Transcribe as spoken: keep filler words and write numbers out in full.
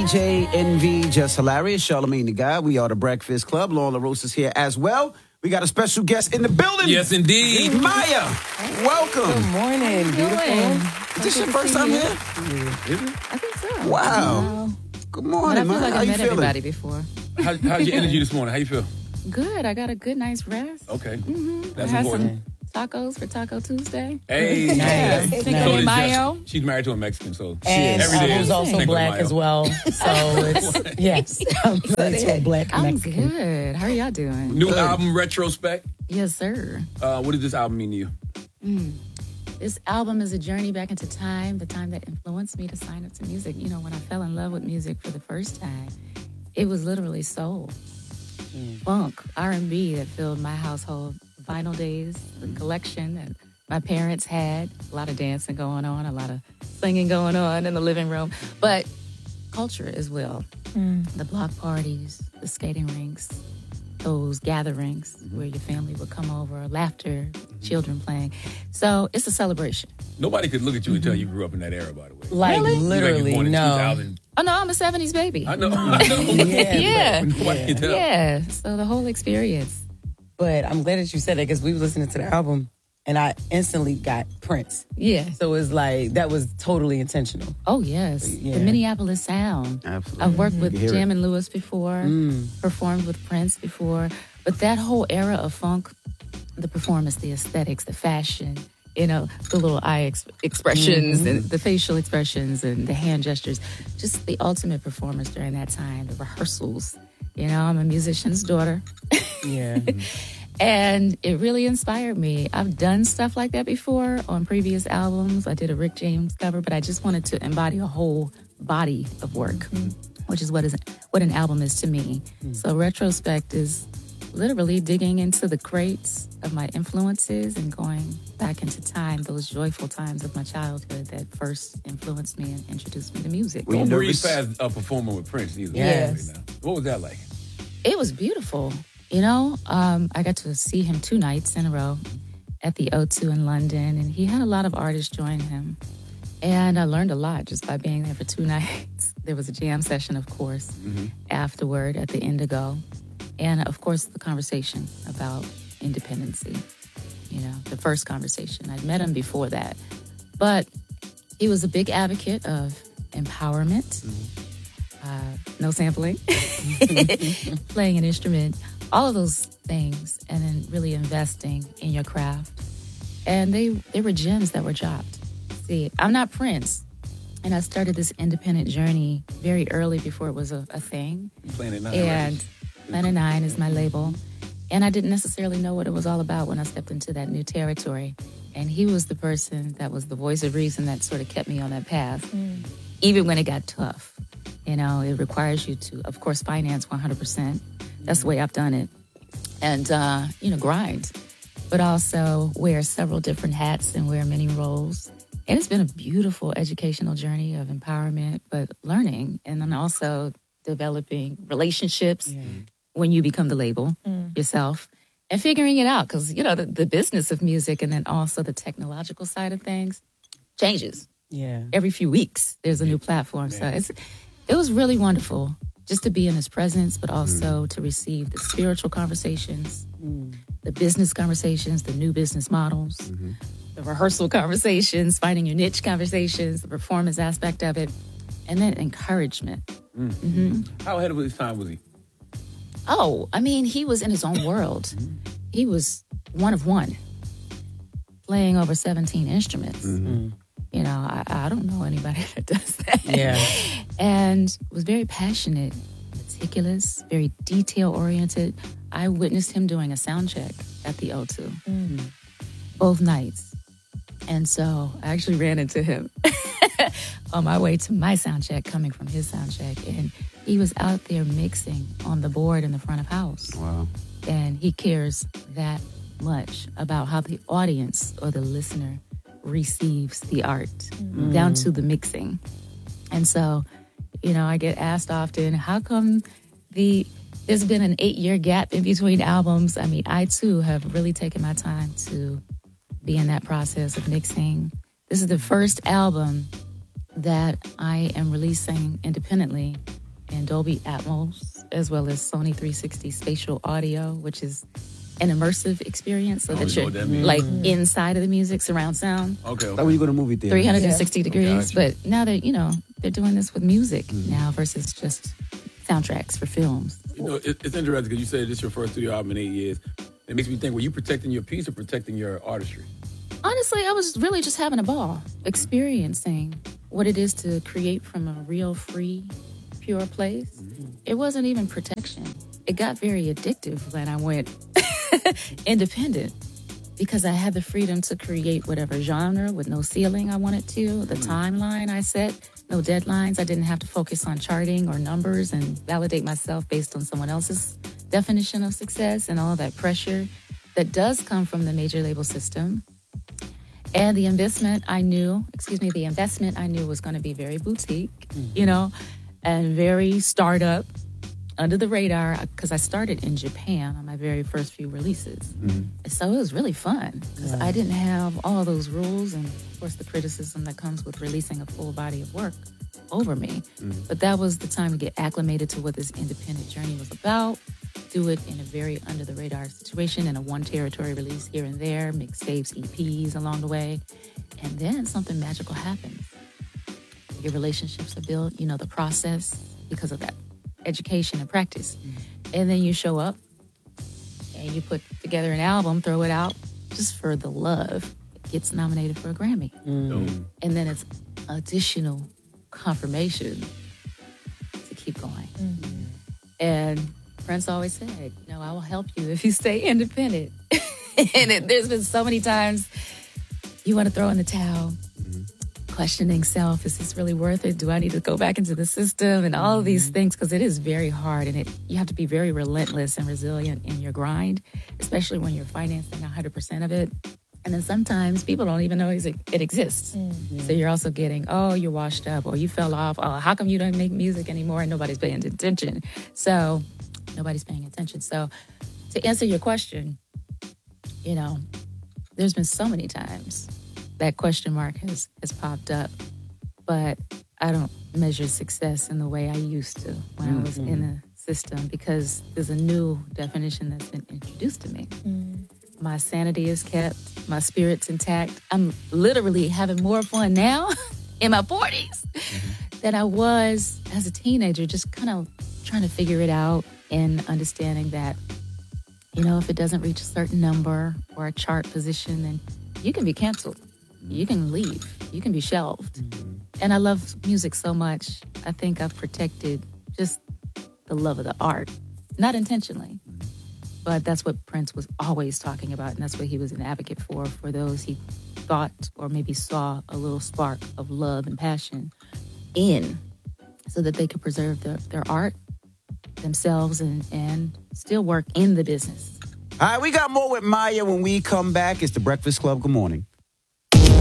D J Envy, Just Hilarious, Charlamagne the Guy. We are the Breakfast Club. Lauren LaRosa is here as well. We got a special guest in the building. Yes, indeed. Maya, welcome. Good morning, beautiful. Is this your first time here? Is it? I think so. Wow. Good morning, But I feel man. like How I you met feeling? everybody before. How, how's your energy this morning? How you feel? Good. I got a good night's rest. Okay. Mm-hmm. That's I had important. some tacos for Taco Tuesday. Hey. Nice. So Cinco de does Mayo. Jess. She's married to a Mexican, so And every day who's is also Cinco de black Mayo. as well. So it's, yes, I'm married to a black I'm Mexican. good. How are y'all doing? New album, Retrospect. Yes, sir. Uh, what does this album mean to you? Mm. This album is a journey back into time, the time that influenced me to sign up to music. You know, when I fell in love with music for the first time, it was literally soul, mm. funk, R and B that filled my household. Vinyl days, the collection that my parents had, a lot of dancing going on, a lot of singing going on in the living room, but culture as well. Mm. The block parties, the skating rinks, those gatherings where your family would come over, laughter, children playing. So it's a celebration. Nobody could look at you and tell you grew up in that era, by the way. Like, Really? literally, like no. Oh, no, I'm a seventies baby. I know. I know. Yeah. Yeah. Nobody Yeah. can tell. Yeah, so the whole experience. But I'm glad that you said that because we were listening to the album and I instantly got Prince. Yeah. So it was like, that was totally intentional. Oh, yes. Yeah. The Minneapolis sound. Absolutely. I've worked with You hear Jam it. and Lewis before, Mm. performed with Prince before. But that whole era of funk, the performance, the aesthetics, the fashion, you know, the little eye ex- expressions Mm-hmm. and the facial expressions and the hand gestures, just the ultimate performance during that time, the rehearsals. You know, I'm a musician's daughter. Yeah. And it really inspired me. I've done stuff like that before on previous albums. I did a Rick James cover, but I just wanted to embody a whole body of work, mm-hmm. which is what is what an album is to me. Mm-hmm. So Retrospect is literally digging into the crates of my influences and going back into time, those joyful times of my childhood that first influenced me and introduced me to music. Were you Don't breathe nervous? past a performer with Prince either. Yes. Right now. What was that like? It was beautiful. You know, um, I got to see him two nights in a row at the O two in London, and he had a lot of artists join him. And I learned a lot just by being there for two nights. There was a jam session, of course, mm-hmm. afterward at the Indigo. And, of course, the conversation about independency. You know, the first conversation. I'd met him before that. But he was a big advocate of empowerment, mm-hmm. uh, no sampling, playing an instrument, all of those things, and then really investing in your craft. And they, they were gems that were dropped. See, I'm not Prince, and I started this independent journey very early before it was a, a thing. Planet Nine. And right? Planet Nine is my label. And I didn't necessarily know what it was all about when I stepped into that new territory. And he was the person that was the voice of reason that sort of kept me on that path, mm. even when it got tough. You know, it requires you to, of course, finance one hundred percent. That's the way I've done it. And, uh, you know, grind. But also wear several different hats and wear many roles. And it's been a beautiful educational journey of empowerment, but learning. And then also developing relationships yeah. when you become the label mm. yourself. And figuring it out. Because, you know, the, the business of music and then also the technological side of things changes. Yeah. Every few weeks, there's a new platform. Yeah. So it's it was really wonderful. Just to be in his presence, but also mm. to receive the spiritual conversations, mm. the business conversations, the new business models, mm-hmm. the rehearsal conversations, finding your niche conversations, the performance aspect of it, and then encouragement. Mm. Mm-hmm. How ahead of his time was he? Oh, I mean, he was in his own world. Mm-hmm. He was one of one, playing over seventeen instruments. Mm-hmm. You know, I, I don't know anybody that does that. Yeah. And was very passionate, meticulous, very detail-oriented. I witnessed him doing a sound check at the O two, mm-hmm. both nights. And so I actually ran into him on my way to my sound check, coming from his sound check. And he was out there mixing on the board in the front of house. Wow. And he cares that much about how the audience or the listener receives the art, mm. down to the mixing. And so, you know, I get asked often, how come the there's been an eight-year gap in between albums? I mean, I, too, have really taken my time to be in that process of mixing. This is the first album that I am releasing independently in Dolby Atmos, as well as Sony three sixty spatial audio, which is an immersive experience so I that don't know you're what that means. like inside of the music, surround sound, Okay. Like okay. when you go to movie theater. three hundred sixty degrees. Gotcha. But now that, you know, they're doing this with music now versus just soundtracks for films. You know, it, it's interesting because you said this is your first studio album in eight years. It makes me think, were you protecting your piece or protecting your artistry? Honestly, I was really just having a ball, experiencing what it is to create from a real, free, pure place. It wasn't even protection. It got very addictive when I went independent because I had the freedom to create whatever genre with no ceiling I wanted to, the timeline I set, no deadlines. I didn't have to focus on charting or numbers and validate myself based on someone else's definition of success and all that pressure that does come from the major label system. And the investment I knew, excuse me, the investment I knew was going to be very boutique, you know, and very startup, under the radar, because I started in Japan on my very first few releases. And so it was really fun because I didn't have all those rules and, of course, the criticism that comes with releasing a full body of work over me. But that was the time to get acclimated to what this independent journey was about, do it in a very under-the-radar situation, in a one-territory release here and there, mixtapes, E Ps along the way. And then something magical happens. Your relationships are built, you know, the process because of that education and practice. And then you show up and you put together an album, throw it out just for the love. It gets nominated for a Grammy. Um, And then it's additional confirmation to keep going. And Prince always said, you know, I will help you if you stay independent. And it, there's been so many times you want to throw in the towel, questioning self, is this really worth it? Do I need to go back into the system? And all of these things, because it is very hard. And it you have to be very relentless and resilient in your grind, especially when you're financing one hundred percent of it. And then sometimes people don't even know it it exists. So you're also getting, oh, you're washed up, or you fell off. Oh, how come you don't make music anymore and nobody's paying attention? So nobody's paying attention. So to answer your question, you know, there's been so many times that question mark has, has popped up, but I don't measure success in the way I used to when I was in the system because there's a new definition that's been introduced to me. My sanity is kept, my spirit's intact. I'm literally having more fun now in my forties than I was as a teenager, just kind of trying to figure it out and understanding that, you know, if it doesn't reach a certain number or a chart position, then you can be canceled. You can leave. You can be shelved. And I love music so much. I think I've protected just the love of the art, not intentionally. But that's what Prince was always talking about, and that's what he was an advocate for, for those he thought or maybe saw a little spark of love and passion in, so that they could preserve their, their art, themselves, and, and still work in the business. All right, we got more with Maya when we come back. It's the Breakfast Club. Good morning.